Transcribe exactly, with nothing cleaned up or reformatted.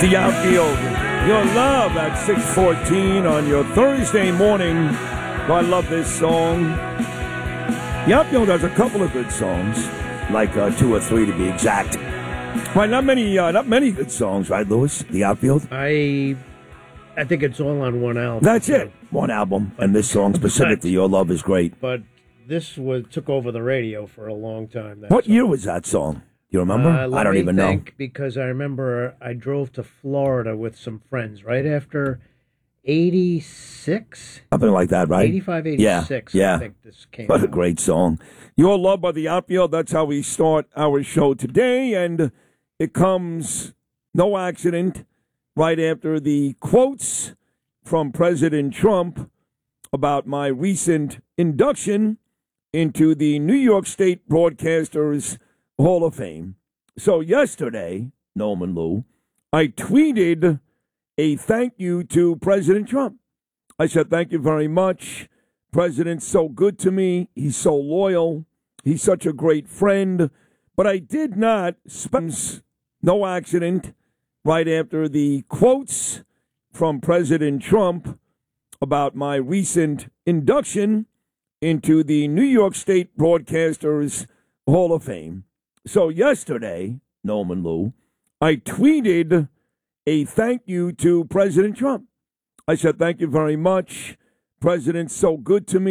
The outfield. Your love at six fourteen on your Thursday morning. I love this song. The outfield has a couple of good songs, like uh, two or three to be exact. Right, not many, uh, not many good songs, right, Lewis? The outfield. I, I think it's all on one album. That's it, one album, and this song specifically, "Your Love," is great. But this was took over the radio for a long time. That What song. year was that song? You remember? Uh, let I don't me even think, know. Because I remember I drove to Florida with some friends right after eighty-six. Something like that, right? eighty-five, eighty-six, Yeah, yeah. I think this came What a out. great song. "Your Love" by the outfield. That's how we start our show today. And it comes, no accident, right after the quotes from President Trump about my recent induction into the New York State Broadcasters Hall of Fame. So yesterday, Noam Lou, I tweeted a thank you to President Trump. I said, "Thank you very much. President's so good to me. He's so loyal. He's such a great friend." But I did not spend, no accident, right after the quotes from President Trump about my recent induction into the New York State Broadcasters Hall of Fame. So yesterday, Noam Lou, I tweeted a thank you to President Trump. I said, "Thank you very much. President's so good to me."